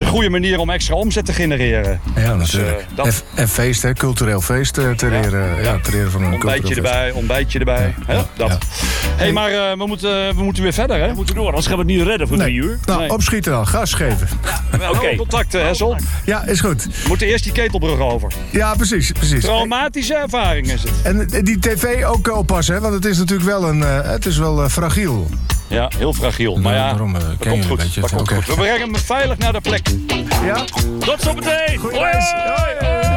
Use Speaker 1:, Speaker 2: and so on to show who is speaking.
Speaker 1: goede manier om extra omzet te genereren.
Speaker 2: Ja, natuurlijk. En feest, hè, cultureel feest ter ere van een
Speaker 1: ontbijtje erbij. Dat. Hey, maar we moeten weer verder, hè?
Speaker 3: We moeten door, anders gaan we het niet redden voor 3 uur.
Speaker 2: Nou, opschieten dan. Gas geven.
Speaker 1: Oké. Contacten, Hessel.
Speaker 2: Ja, is goed.
Speaker 1: We moeten eerst die ketelbrug over.
Speaker 2: Ja, precies.
Speaker 1: Traumatische ervaring is het.
Speaker 2: En die tv ook oppassen, hè? Want het is natuurlijk wel fragiel.
Speaker 1: Ja, heel fragiel. Maar ja,
Speaker 2: daarom
Speaker 1: dat komt goed. Dat komt goed. We brengen hem veilig naar de plek.
Speaker 2: Ja?
Speaker 3: Tot zometeen!
Speaker 2: Goeie reis. Hoi.